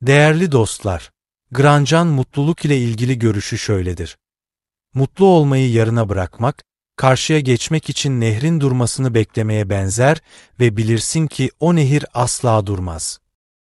Değerli dostlar, Grandjean mutluluk ile ilgili görüşü şöyledir. Mutlu olmayı yarına bırakmak, karşıya geçmek için nehrin durmasını beklemeye benzer ve bilirsin ki o nehir asla durmaz.